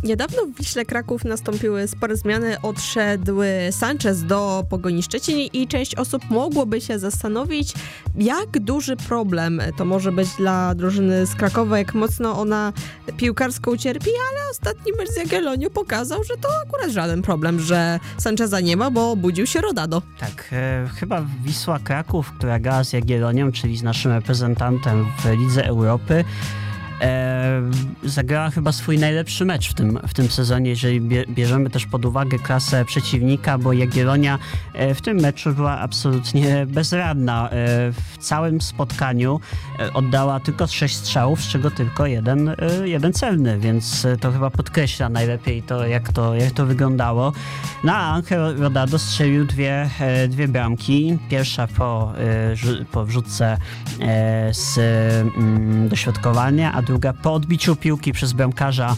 Niedawno w Wiśle Kraków nastąpiły spore zmiany. Odszedł Sanchez do Pogoni Szczecin i część osób mogłoby się zastanowić, jak duży problem to może być dla drużyny z Krakowa, jak mocno ona piłkarsko ucierpi, ale ostatni mecz z Jagiellonią pokazał, że to akurat żaden problem, że Sancheza nie ma, bo obudził się Rodado. Tak, chyba Wisła Kraków, która grała z Jagiellonią, czyli z naszym reprezentantem w Lidze Europy, zagrała chyba swój najlepszy mecz w tym sezonie, jeżeli bierzemy też pod uwagę klasę przeciwnika, bo Jagiellonia w tym meczu była absolutnie bezradna. W całym spotkaniu oddała tylko 6 strzałów, z czego tylko jeden celny, więc to chyba podkreśla najlepiej to, jak to wyglądało. No a Ángel Rodado strzelił dwie bramki. Pierwsza po wrzutce z dośrodkowania, a druga po odbiciu piłki przez bramkarza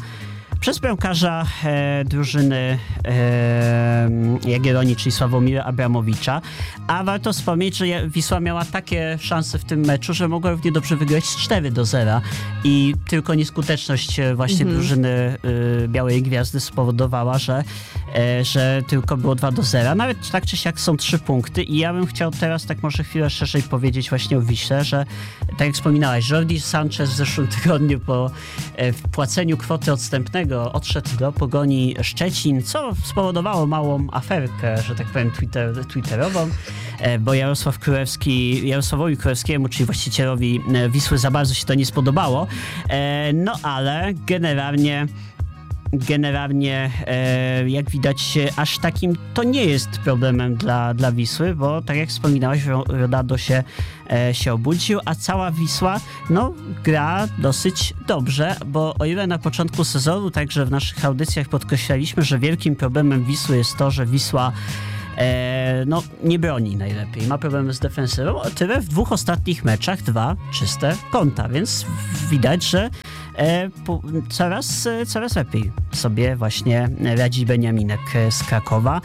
drużyny Jagiellonii, czyli Sławomira Abramowicza. A warto wspomnieć, że Wisła miała takie szanse w tym meczu, że mogła równie dobrze wygrać 4-0 i tylko nieskuteczność właśnie drużyny Białej Gwiazdy spowodowała, że tylko było 2-0. Nawet tak czy siak są 3 punkty i ja bym chciał teraz tak może chwilę szerzej powiedzieć właśnie o Wiśle, że tak jak wspominałaś, Jordi Sanchez w zeszłym tygodniu po wpłaceniu kwoty odstępnego odszedł do Pogoni Szczecin, co spowodowało małą aferkę, że tak powiem, twitterową, bo Jarosławowi Królewskiemu, czyli właścicielowi Wisły, za bardzo się to nie spodobało. No ale generalnie jak widać, aż takim to nie jest problemem dla Wisły, bo tak jak wspominałaś, Rodado się obudził, a cała Wisła gra dosyć dobrze, bo o ile na początku sezonu, także w naszych audycjach podkreślaliśmy, że wielkim problemem Wisły jest to, że Wisła nie broni najlepiej, ma problemy z defensywą, o tyle w 2 ostatnich meczach 2 czyste konta, więc widać, że coraz lepiej sobie właśnie radzi Beniaminek z Krakowa.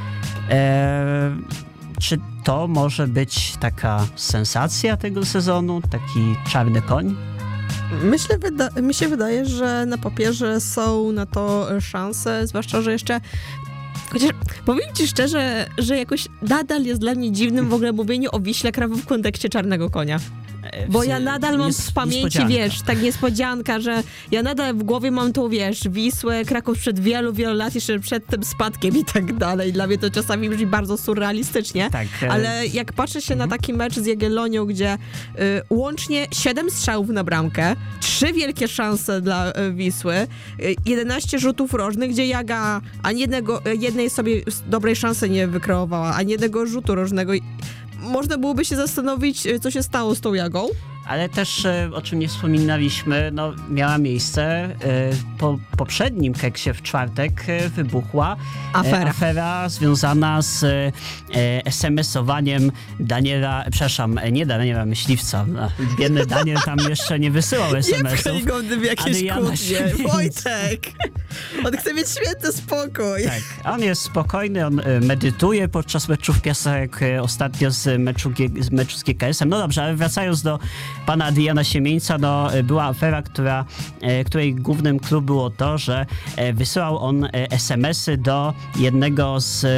Czy to może być taka sensacja tego sezonu, taki czarny koń? Mi się wydaje, że na papierze są na to szanse, zwłaszcza, że jeszcze chociaż powiem ci szczerze, że jakoś nadal jest dla mnie dziwnym w ogóle mówienie o Wiśle Kraków w kontekście czarnego konia. Bo ja nadal mam w pamięci, tak niespodzianka, że ja nadal w głowie mam tą, Wisłę, Kraków przed wielu lat, jeszcze przed tym spadkiem i tak dalej. Dla mnie to czasami brzmi bardzo surrealistycznie, tak, ale jak patrzę się na taki mecz z Jagiellonią, gdzie łącznie 7 strzałów na bramkę, 3 wielkie szanse dla Wisły, 11 rzutów rożnych, gdzie Jaga ani jednej sobie dobrej szansy nie wykreowała, ani jednego rzutu rożnego. Można byłoby się zastanowić, co się stało z tą Jagą. Ale też, o czym nie wspominaliśmy, miała miejsce po poprzednim keksie w czwartek wybuchła afera związana z SMS-owaniem nie Daniela Myśliwca. Biedny Daniel tam jeszcze nie wysyłał SMS-ów. Nie pchaj go w jakieś kłótnie. Wojtek! On chce mieć święty spokój. Tak, on jest spokojny, on medytuje podczas meczów piasek, ostatnio z meczu z GKS-em. No dobrze, ale wracając do pana Adriana Siemieńca, była afera, której głównym clou było to, że wysyłał on SMS-y do jednego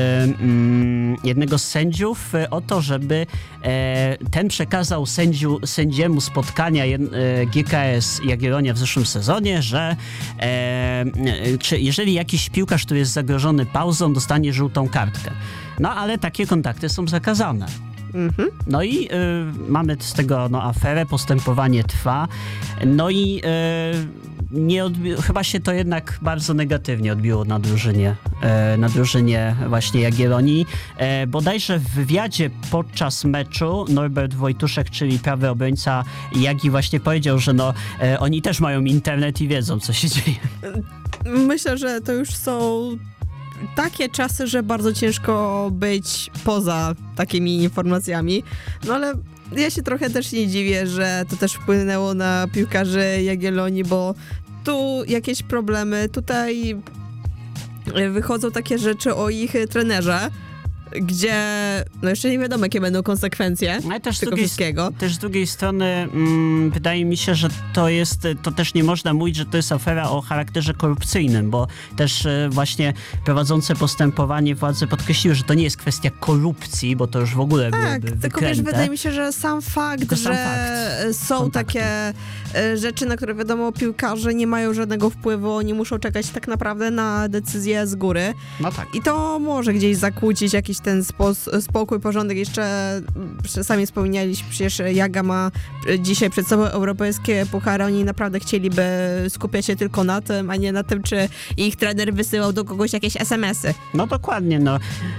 z sędziów o to, żeby ten przekazał sędziemu spotkania GKS Jagiellonia w zeszłym sezonie, że jeżeli jakiś piłkarz, który jest zagrożony pauzą, dostanie żółtą kartkę. Ale takie kontakty są zakazane. No i mamy z tego aferę, postępowanie trwa, i chyba się to jednak bardzo negatywnie odbiło na drużynie właśnie Jagiellonii. Bodajże w wywiadzie podczas meczu Norbert Wojtuszek, czyli prawy obrońca Jagi, właśnie powiedział, że oni też mają internet i wiedzą, co się dzieje. Myślę, że to już są takie czasy, że bardzo ciężko być poza takimi informacjami, ale ja się trochę też nie dziwię, że to też wpłynęło na piłkarzy Jagiellonii, bo tu jakieś problemy, tutaj wychodzą takie rzeczy o ich trenerze, gdzie no jeszcze nie wiadomo, jakie będą konsekwencje Ale też tego wszystkiego. Też z drugiej strony wydaje mi się, że to też nie można mówić, że to jest afera o charakterze korupcyjnym, bo też właśnie prowadzące postępowanie władze podkreśliły, że to nie jest kwestia korupcji, bo to już w ogóle byłoby tylko wykręte. wiesz, wydaje mi się, że sam fakt, są kontaktu. takie rzeczy, na które wiadomo piłkarze nie mają żadnego wpływu, oni muszą czekać tak naprawdę na decyzję z góry. No tak. I to może gdzieś zakłócić jakiś ten spokój, porządek. Jeszcze sami wspomnieliśmy, przecież Jaga ma dzisiaj przed sobą europejskie puchary, oni naprawdę chcieliby skupiać się tylko na tym, a nie na tym, czy ich trener wysyłał do kogoś jakieś SMS-y. No dokładnie, no.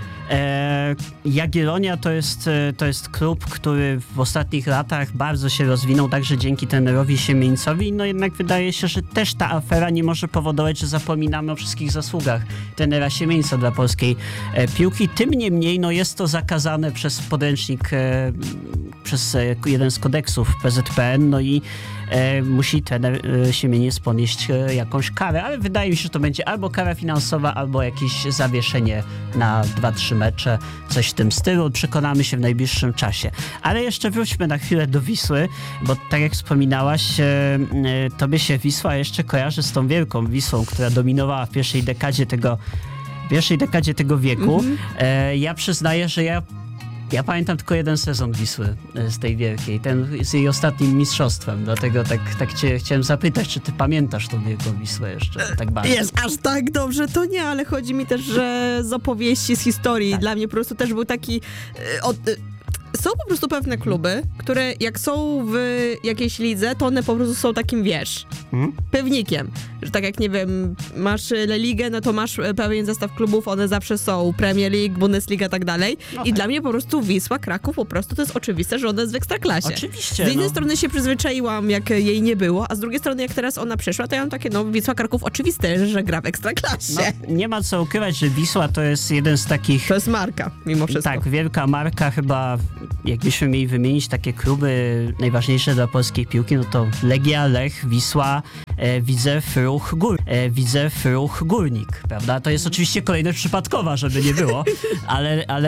Jagiellonia to jest klub, który w ostatnich latach bardzo się rozwinął, także dzięki trenerowi Siemieńcowi, no jednak wydaje się, że też ta afera nie może powodować, że zapominamy o wszystkich zasługach trenera Siemieńca dla polskiej piłki. Tym niemniej, no jest to zakazane przez podręcznik, przez jeden z kodeksów PZPN, no i musi trener Siemieniec ponieść jakąś karę, ale wydaje mi się, że to będzie albo kara finansowa, albo jakieś zawieszenie na 2-3 mecze, coś w tym stylu. Przekonamy się w najbliższym czasie. Ale jeszcze wróćmy na chwilę do Wisły, bo tak jak wspominałaś, tobie się Wisła jeszcze kojarzy z tą wielką Wisłą, która dominowała w pierwszej dekadzie tego wieku. Ja przyznaję, że ja pamiętam tylko jeden sezon Wisły z tej wielkiej, ten z jej ostatnim mistrzostwem, dlatego tak cię chciałem zapytać, czy ty pamiętasz tą wielką Wisłę jeszcze tak bardzo? Jest aż tak dobrze, to nie, ale chodzi mi też, że z opowieści, z historii. Tak. Dla mnie po prostu też był taki... Są po prostu pewne kluby, które jak są w jakiejś lidze, to one po prostu są takim, wiesz, pewnikiem. Że tak jak, nie wiem, masz La Ligę, no to masz pewien zestaw klubów, one zawsze są Premier League, Bundesliga, tak dalej. No I tak. dla mnie po prostu Wisła, Kraków, po prostu to jest oczywiste, że ona jest w Ekstraklasie. Oczywiście. Z jednej strony się przyzwyczaiłam, jak jej nie było, a z drugiej strony, jak teraz ona przyszła, to ja mam takie, no, Wisła, Kraków, oczywiste, że gra w Ekstraklasie. No, nie ma co ukrywać, że Wisła to jest jeden z takich... To jest marka, mimo wszystko. Tak, wielka marka, chyba jakbyśmy mieli wymienić takie kluby najważniejsze dla polskiej piłki, no to Legia, Lech, Wisła, Widzew, Ruch, Górnik, prawda? To jest oczywiście kolejność przypadkowa, żeby nie było, ale